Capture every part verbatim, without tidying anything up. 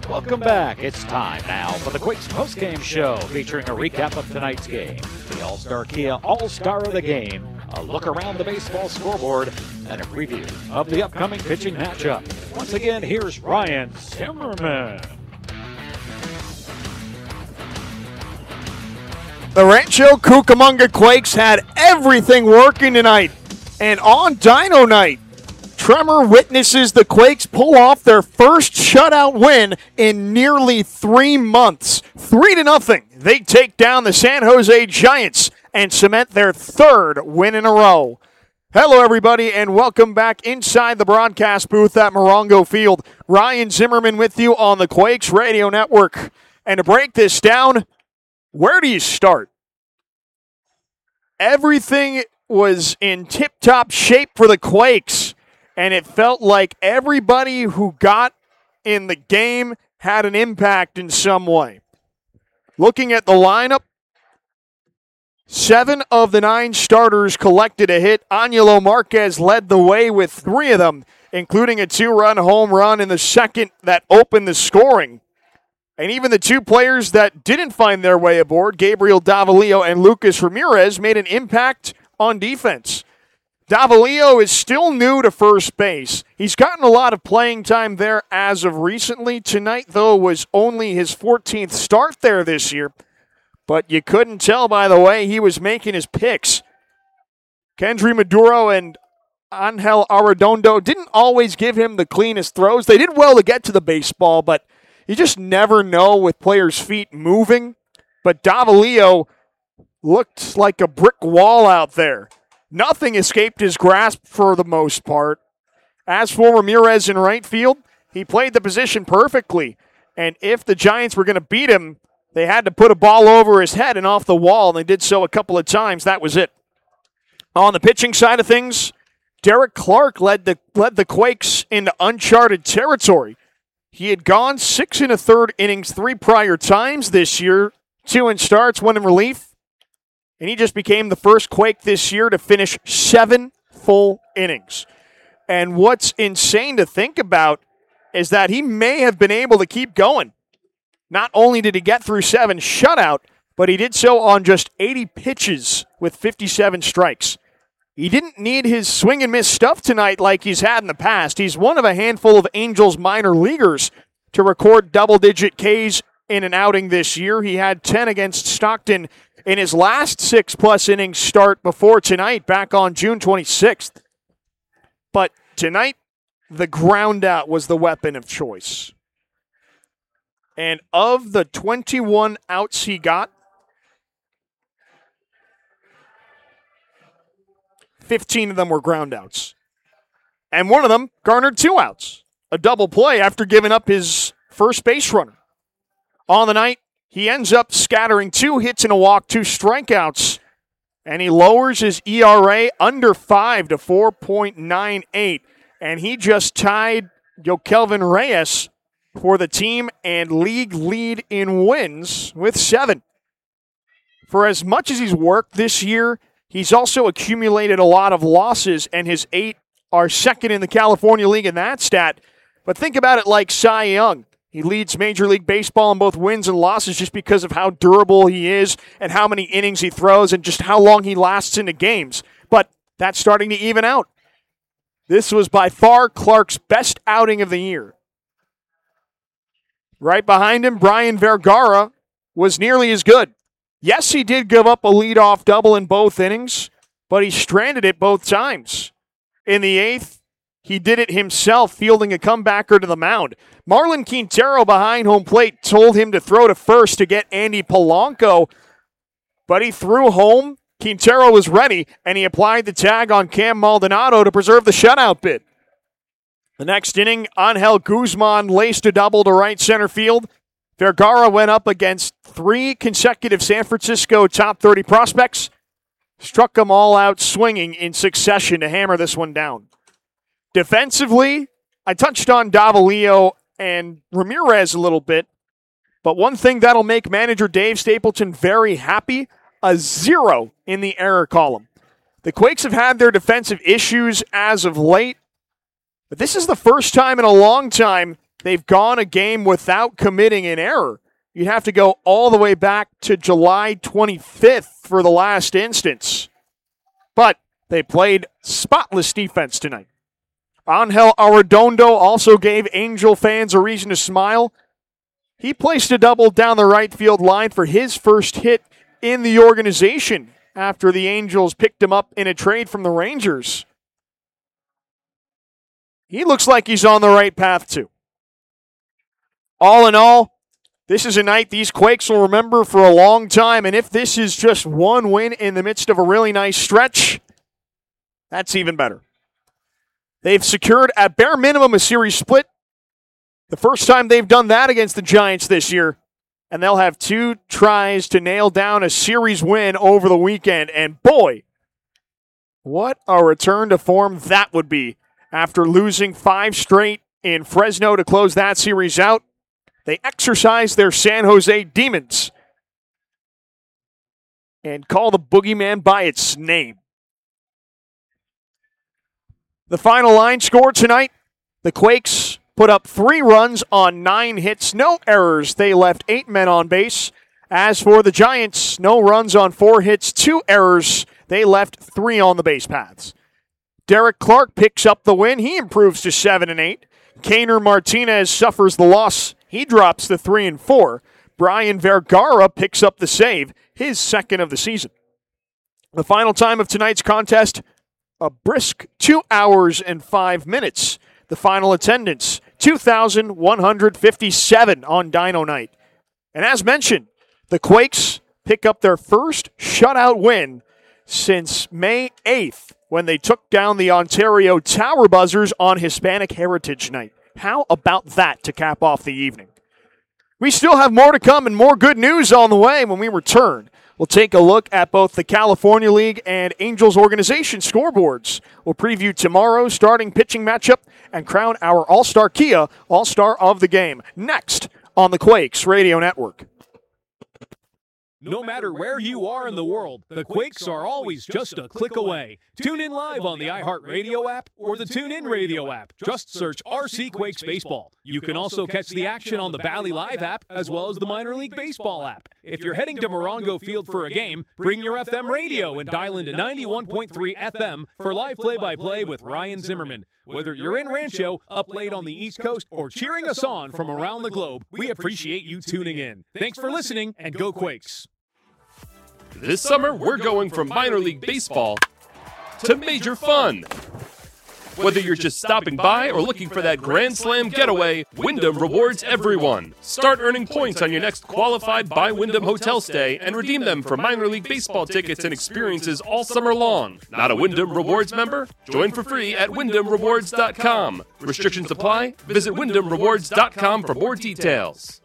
Welcome back. It's time now for the Quakes postgame show featuring a recap of tonight's game, the All-Star Kia All-Star of the Game, a look around the baseball scoreboard, and a preview of the upcoming pitching matchup. Once again, here's Ryan Zimmerman. The Rancho Cucamonga Quakes had everything working tonight, and on Dino Night, Tremor witnesses the Quakes pull off their first shutout win in nearly three months. Three to nothing, they take down the San Jose Giants and cement their third win in a row. Hello, everybody, and welcome back inside the broadcast booth at Morongo Field. Ryan Zimmerman with you on the Quakes Radio Network. And to break this down, where do you start? Everything was in tip-top shape for the Quakes. And it felt like everybody who got in the game had an impact in some way. Looking at the lineup, seven of the nine starters collected a hit. Angelo Marquez led the way with three of them, including a two-run home run in the second that opened the scoring. And even the two players that didn't find their way aboard, Gabriel Davalillo and Lucas Ramirez, made an impact on defense. Davalillo is still new to first base. He's gotten a lot of playing time there as of recently. Tonight, though, was only his fourteenth start there this year. But you couldn't tell by the way he was making his picks. Kendry Maduro and Angel Arredondo didn't always give him the cleanest throws. They did well to get to the baseball, but you just never know with players' feet moving. But Davalillo looked like a brick wall out there. Nothing escaped his grasp for the most part. As for Ramirez in right field, he played the position perfectly. And if the Giants were going to beat him, they had to put a ball over his head and off the wall, and they did so a couple of times. That was it. On the pitching side of things, Derek Clark led the led the Quakes into uncharted territory. He had gone six and a third innings three prior times this year, two in starts, one in relief. And he just became the first Quake this year to finish seven full innings. And what's insane to think about is that he may have been able to keep going. Not only did he get through seven shutout, but he did so on just eighty pitches with fifty-seven strikes. He didn't need his swing and miss stuff tonight like he's had in the past. He's one of a handful of Angels minor leaguers to record double-digit Ks in an outing this year. He had ten against Stockton in his last six-plus innings start before tonight, back on June twenty-sixth. But tonight, the ground out was the weapon of choice. And of the twenty-one outs he got, fifteen of them were ground outs. And one of them garnered two outs, a double play after giving up his first base runner. On the night, he ends up scattering two hits and a walk, two strikeouts, and he lowers his E R A under five to four point nine eight. And he just tied Yokelvin Reyes for the team and league lead in wins with seven. For as much as he's worked this year, he's also accumulated a lot of losses, and his eight are second in the California League in that stat. But think about it like Cy Young. He leads Major League Baseball in both wins and losses just because of how durable he is and how many innings he throws and just how long he lasts into games. But that's starting to even out. This was by far Clark's best outing of the year. Right behind him, Brian Vergara was nearly as good. Yes, he did give up a leadoff double in both innings, but he stranded it both times. In the eighth, he did it himself, fielding a comebacker to the mound. Marlon Quintero behind home plate told him to throw to first to get Andy Polanco, but he threw home. Quintero was ready, and he applied the tag on Cam Maldonado to preserve the shutout bid. The next inning, Angel Guzman laced a double to right center field. Vergara went up against three consecutive San Francisco top thirty prospects, struck them all out swinging in succession to hammer this one down. Defensively, I touched on Davalillo and Ramirez a little bit, but one thing that'll make manager Dave Stapleton very happy, a zero in the error column. The Quakes have had their defensive issues as of late, but this is the first time in a long time they've gone a game without committing an error. You'd have to go all the way back to July twenty-fifth for the last instance. But they played spotless defense tonight. Angel Arredondo also gave Angel fans a reason to smile. He placed a double down the right field line for his first hit in the organization after the Angels picked him up in a trade from the Rangers. He looks like he's on the right path too. All in all, this is a night these Quakes will remember for a long time, and if this is just one win in the midst of a really nice stretch, that's even better. They've secured at bare minimum a series split. The first time they've done that against the Giants this year. And they'll have two tries to nail down a series win over the weekend. And boy, what a return to form that would be. After losing five straight in Fresno to close that series out, they exercise their San Jose demons and call the boogeyman by its name. The final line score tonight, the Quakes put up three runs on nine hits, no errors. They left eight men on base. As for the Giants, no runs on four hits, two errors. They left three on the base paths. Derek Clark picks up the win. He improves to seven and eight. Kaner Martinez suffers the loss. He drops to three and four. Brian Vergara picks up the save, his second of the season. The final time of tonight's contest, a brisk two hours and five minutes. The final attendance, two thousand one hundred fifty-seven on Dino Night. And as mentioned, the Quakes pick up their first shutout win since May eighth when they took down the Ontario Tower Buzzers on Hispanic Heritage Night. How about that to cap off the evening? We still have more to come and more good news on the way when we return. We'll take a look at both the California League and Angels organization scoreboards. We'll preview tomorrow's starting pitching matchup and crown our All-Star Kia All-Star of the Game. Next on the Quakes Radio Network. No matter where you are in the world, the Quakes are always just a click away. Tune in live on the iHeartRadio app or the TuneIn Radio app. Just search R C Quakes Baseball. You can also catch the action on the Valley Live app as well as the Minor League Baseball app. If you're heading to Morongo Field for a game, bring your F M radio and dial into ninety-one point three F M for live play-by-play with Ryan Zimmerman. Whether you're in Rancho, up late on the East Coast, or cheering us on from around the globe, we appreciate you tuning in. Thanks for listening, and go Quakes. This summer, we're going from minor league baseball to major fun. Whether you're just stopping by or looking for that Grand Slam getaway, Wyndham rewards everyone. Start earning points on your next qualified by Wyndham hotel stay and redeem them for minor league baseball tickets and experiences all summer long. Not a Wyndham Rewards member? Join for free at wyndham rewards dot com. Restrictions apply. Visit wyndham rewards dot com for more details.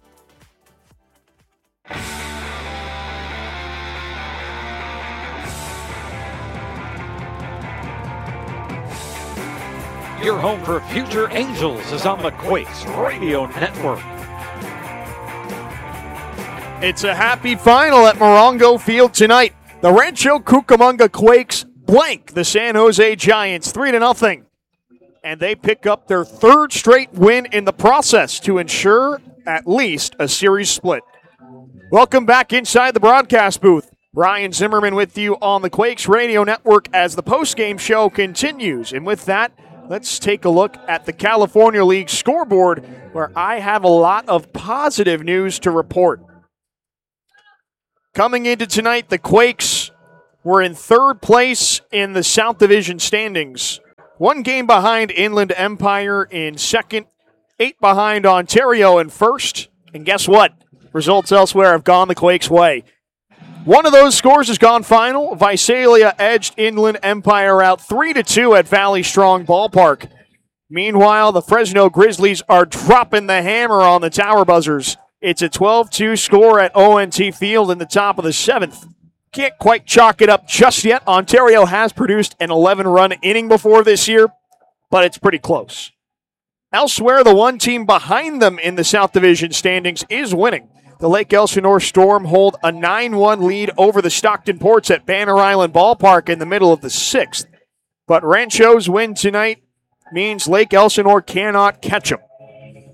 Your home for future Angels is on the Quakes Radio Network. It's a happy final at Morongo Field tonight. The Rancho Cucamonga Quakes blank the San Jose Giants three to nothing. And they pick up their third straight win in the process to ensure at least a series split. Welcome back inside the broadcast booth. Ryan Zimmerman with you on the Quakes Radio Network as the postgame show continues. And with that, let's take a look at the California League scoreboard, where I have a lot of positive news to report. Coming into tonight, the Quakes were in third place in the South Division standings. One game behind Inland Empire in second, eight behind Ontario in first. And guess what? Results elsewhere have gone the Quakes' way. One of those scores has gone final. Visalia edged Inland Empire out three to two at Valley Strong Ballpark. Meanwhile, the Fresno Grizzlies are dropping the hammer on the Tower Buzzers. It's a twelve two score at O N T Field in the top of the seventh. Can't quite chalk it up just yet. Ontario has produced an eleven-run inning before this year, but it's pretty close. Elsewhere, the one team behind them in the South Division standings is winning. The Lake Elsinore Storm hold a nine one lead over the Stockton Ports at Banner Island Ballpark in the middle of the sixth. But Rancho's win tonight means Lake Elsinore cannot catch them.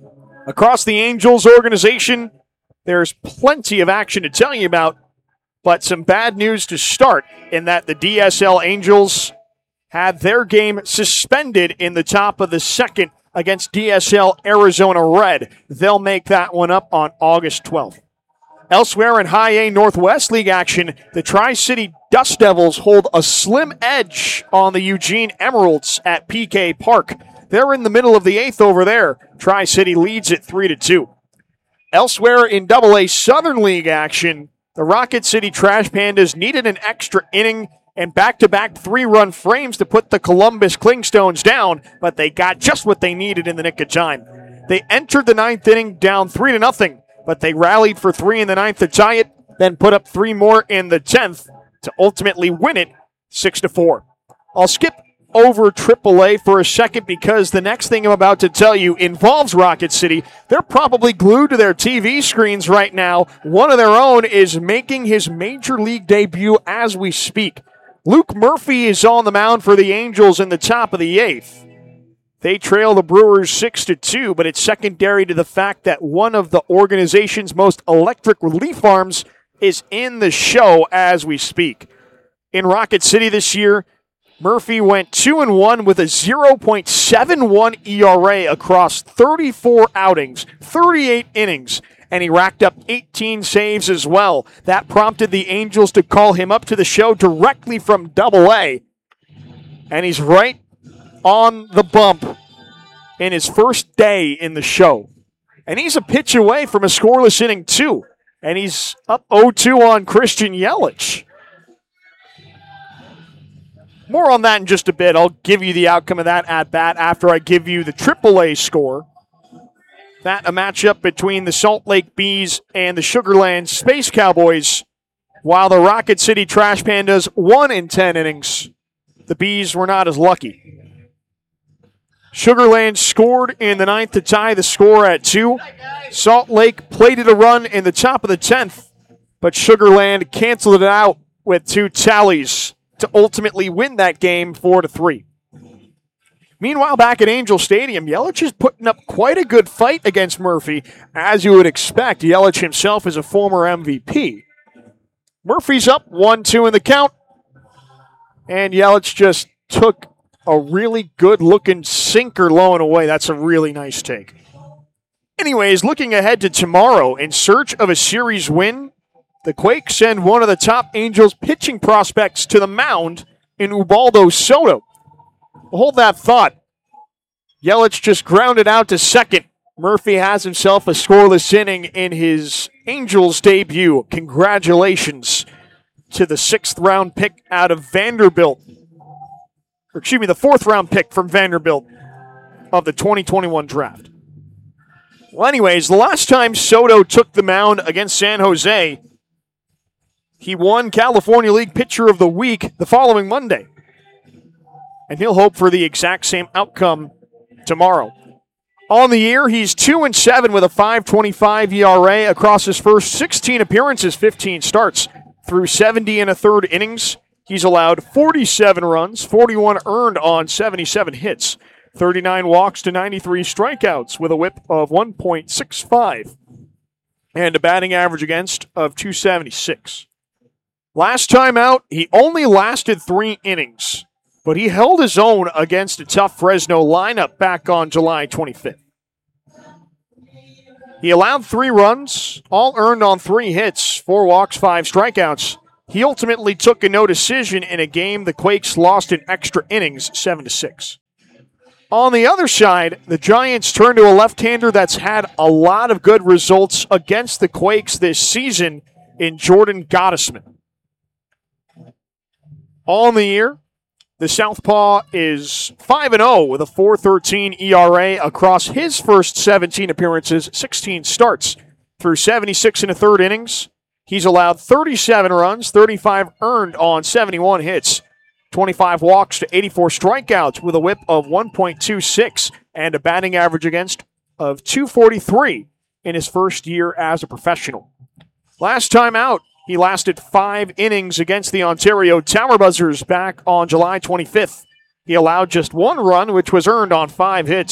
Across the Angels organization, there's plenty of action to tell you about, but some bad news to start in that the D S L Angels had their game suspended in the top of the second against D S L Arizona Red. They'll make that one up on August twelfth. Elsewhere in High A Northwest League action, the Tri-City Dust Devils hold a slim edge on the Eugene Emeralds at P K Park. They're in the middle of the eighth over there. Tri-City leads it three to two. Elsewhere in Double A Southern League action, the Rocket City Trash Pandas needed an extra inning and back-to-back three-run frames to put the Columbus Clingstones down, but they got just what they needed in the nick of time. They entered the ninth inning down three to nothing, but they rallied for three in the ninth to tie it, then put up three more in the tenth to ultimately win it six to four. I'll skip over triple A for a second because the next thing I'm about to tell you involves Rocket City. They're probably glued to their T V screens right now. One of their own is making his major league debut as we speak. Luke Murphy is on the mound for the Angels in the top of the eighth. They trail the Brewers six to two, but it's secondary to the fact that one of the organization's most electric relief arms is in the show as we speak. In Rocket City this year, Murphy went two and one with a oh point seven one E R A across thirty-four outings, thirty-eight innings, and he racked up eighteen saves as well. That prompted the Angels to call him up to the show directly from Double A. And he's right on the bump in his first day in the show. And he's a pitch away from a scoreless inning too. And he's up oh two on Christian Yelich. More on that in just a bit. I'll give you the outcome of that at-bat after I give you the triple A score. That a matchup between the Salt Lake Bees and the Sugarland Space Cowboys. While the Rocket City Trash Pandas won in ten innings, the Bees were not as lucky. Sugarland scored in the ninth to tie the score at two. Salt Lake plated a run in the top of the tenth, but Sugarland canceled it out with two tallies to ultimately win that game four to three. Meanwhile, back at Angel Stadium, Yelich is putting up quite a good fight against Murphy. As you would expect, Yelich himself is a former M V P. Murphy's up one two in the count, and Yelich just took a really good-looking sinker low and away. That's a really nice take. Anyways, looking ahead to tomorrow, in search of a series win, the Quakes send one of the top Angels pitching prospects to the mound in Ubaldo Soto. Hold that thought. Yelich just grounded out to second. Murphy has himself a scoreless inning in his Angels debut. Congratulations to the sixth round pick out of Vanderbilt. Or excuse me, the fourth round pick from Vanderbilt of the twenty twenty-one draft. Well, anyways, the last time Soto took the mound against San Jose, he won California League Pitcher of the Week the following Monday. And he'll hope for the exact same outcome tomorrow. On the year, he's two and seven with a five twenty-five E R A across his first sixteen appearances, fifteen starts. Through seventy and a third innings, he's allowed forty-seven runs, forty-one earned on seventy-seven hits, thirty-nine walks to ninety-three strikeouts with a whip of one point six five and a batting average against of two seventy-six. Last time out, he only lasted three innings, but he held his own against a tough Fresno lineup back on July twenty-fifth. He allowed three runs, all earned on three hits, four walks, five strikeouts. He ultimately took a no decision in a game the Quakes lost in extra innings, seven to six. On the other side, the Giants turned to a left-hander that's had a lot of good results against the Quakes this season in Jordan Gottesman. On the year, the Southpaw is five and oh with a four thirteen E R A across his first seventeen appearances, sixteen starts. Through seventy-six and a third innings, he's allowed thirty-seven runs, thirty-five earned on seventy-one hits, twenty-five walks to eighty-four strikeouts with a whip of one point two six and a batting average against of two forty-three in his first year as a professional. Last time out, he lasted five innings against the Ontario Tower Buzzers back on July twenty-fifth. He allowed just one run, which was earned on five hits,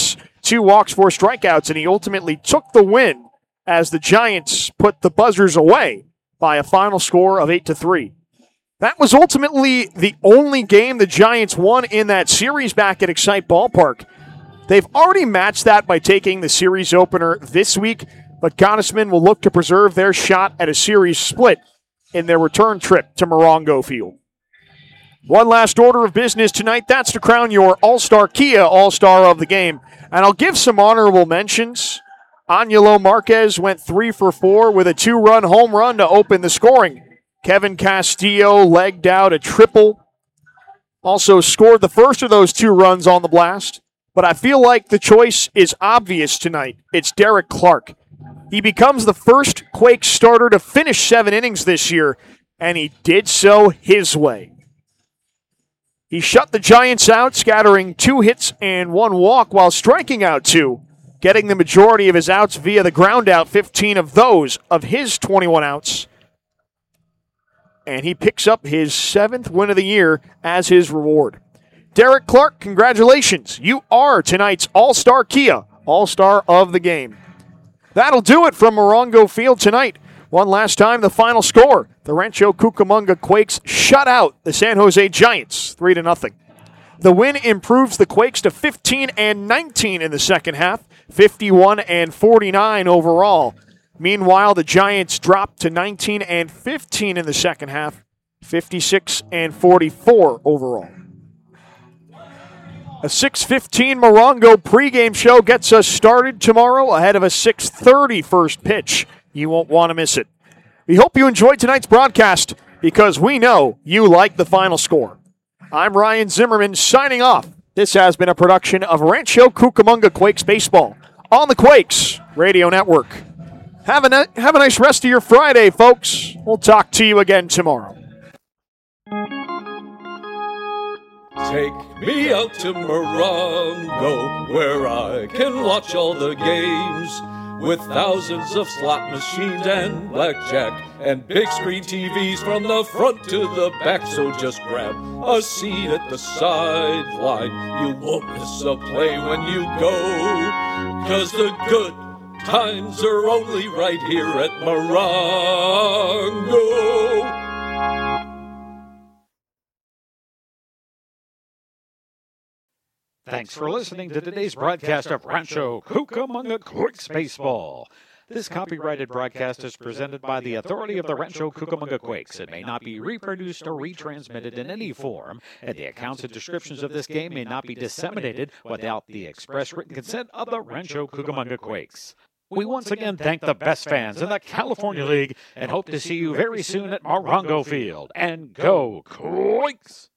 two walks, four strikeouts, and he ultimately took the win as the Giants put the buzzers away by a final score of eight to three. That was ultimately the only game the Giants won in that series back at Excite Ballpark. They've already matched that by taking the series opener this week, but Gottesman will look to preserve their shot at a series split in their return trip to Morongo Field. One last order of business tonight, that's to crown your All-Star Kia All-Star of the game. And I'll give some honorable mentions. Angelo Marquez went three for four with a two-run home run to open the scoring. Kevin Castillo legged out a triple. Also scored the first of those two runs on the blast. But I feel like the choice is obvious tonight. It's Derek Clark. He becomes the first Quakes starter to finish seven innings this year, and he did so his way. He shut the Giants out, scattering two hits and one walk while striking out two, getting the majority of his outs via the ground out, fifteen of those of his twenty-one outs. And he picks up his seventh win of the year as his reward. Derek Clark, congratulations. You are tonight's All-Star Kia, All-Star of the game. That'll do it from Morongo Field tonight. One last time, the final score. The Rancho Cucamonga Quakes shut out the San Jose Giants, three to nothing. The win improves the Quakes to fifteen and nineteen in the second half, fifty-one and forty-nine overall. Meanwhile, the Giants dropped to nineteen and fifteen in the second half, fifty-six and forty-four overall. A six fifteen Morongo pregame show gets us started tomorrow ahead of a six thirty first pitch. You won't want to miss it. We hope you enjoyed tonight's broadcast because we know you like the final score. I'm Ryan Zimmerman signing off. This has been a production of Rancho Cucamonga Quakes Baseball on the Quakes Radio Network. Have a, have a nice rest of your Friday, folks. We'll talk to you again tomorrow. Take me out to Morongo, where I can watch all the games, with thousands of slot machines and blackjack, and big screen T Vs from the front to the back. So just grab a seat at the sideline. You won't miss a play when you go, 'cause the good times are only right here at Morongo. Thanks for listening to today's broadcast of Rancho Cucamonga Quakes Baseball. This copyrighted broadcast is presented by the authority of the Rancho Cucamonga Quakes. It may not be reproduced or retransmitted in any form, and the accounts and descriptions of this game may not be disseminated without the express written consent of the Rancho Cucamonga Quakes. We once again thank the best fans in the California League and hope to see you very soon at Morongo Field. And go Quakes!